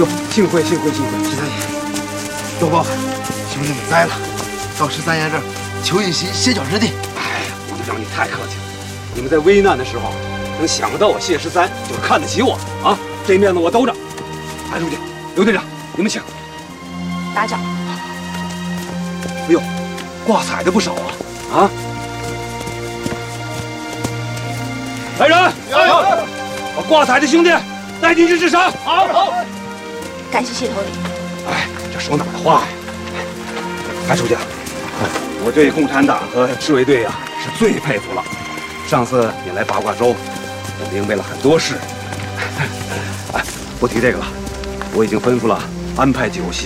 哟，幸会，十三爷，多包涵，兄弟们栽了，到13爷这儿求一席歇脚之地。 哎，吴队长你太客气了，你们在危难的时候能想到我谢13，就是看得起我啊，这面子我兜着。韩书记、刘队长，你们请。 打搅。 哎呦，挂彩的不少啊！啊！来人，把挂彩的兄弟带进去治伤。好。 感谢谢头领。 哎，这说哪儿的话呀？韩书记，我对共产党和侍卫队呀是最佩服了。上次你来八卦洲，我明白了很多事。哎，不提这个了，我已经吩咐了，安排酒席。